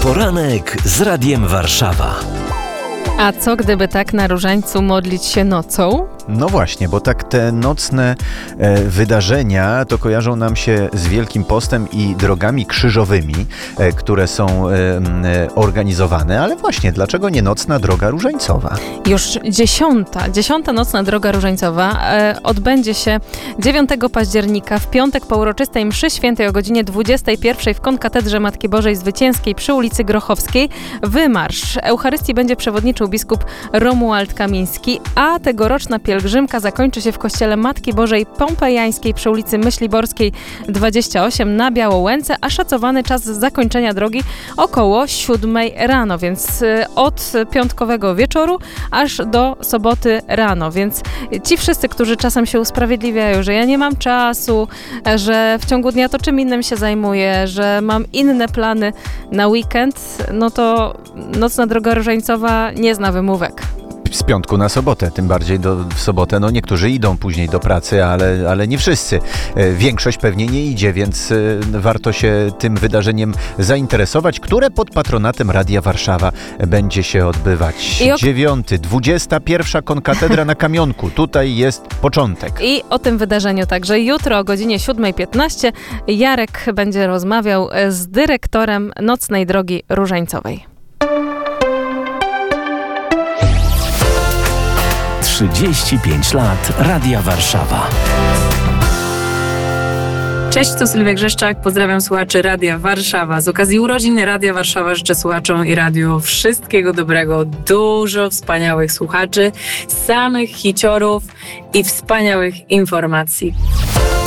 Poranek z Radiem Warszawa. A co gdyby tak na Różańcu modlić się nocą? No właśnie, bo tak te nocne wydarzenia to kojarzą nam się z Wielkim Postem i drogami krzyżowymi, które są organizowane, ale właśnie, dlaczego nie nocna droga różańcowa? Już dziesiąta nocna droga różańcowa odbędzie się 9 października w piątek po uroczystej mszy świętej o godzinie 21 w konkatedrze Matki Bożej Zwycięskiej przy ulicy Grochowskiej. Wymarsz Eucharystii będzie przewodniczył biskup Romuald Kamiński, a tegoroczna pielgrzymka zakończy się w kościele Matki Bożej Pompejańskiej przy ulicy Myśliborskiej 28 na Białołęce, a szacowany czas zakończenia drogi około 7 rano, więc od piątkowego wieczoru aż do soboty rano, więc ci wszyscy, którzy czasem się usprawiedliwiają, że ja nie mam czasu, że w ciągu dnia to czym innym się zajmuję, że mam inne plany na weekend, no to nocna droga różańcowa nie zna wymówek. Z piątku na sobotę, tym bardziej w sobotę, no niektórzy idą później do pracy, ale nie wszyscy. Większość pewnie nie idzie, więc warto się tym wydarzeniem zainteresować, które pod patronatem Radia Warszawa będzie się odbywać. 21 konkatedra na Kamionku. Tutaj jest początek. I o tym wydarzeniu także jutro o godzinie 7:15 Jarek będzie rozmawiał z dyrektorem Nocnej Drogi Różańcowej. 35 lat Radia Warszawa. Cześć, to Sylwia Grzeszczak, pozdrawiam słuchaczy Radia Warszawa. Z okazji urodzin Radia Warszawa życzę słuchaczom i radiu wszystkiego dobrego, dużo wspaniałych słuchaczy, samych hiciorów i wspaniałych informacji.